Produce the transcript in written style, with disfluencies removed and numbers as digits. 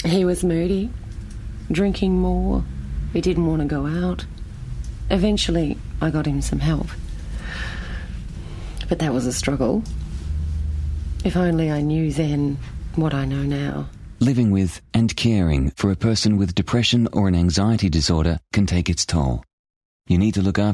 He was moody, drinking more. He didn't want to go out. Eventually, I got him some help. But that was a struggle. If only I knew then what I know now. Living with and caring for a person with depression or an anxiety disorder can take its toll. You need to look after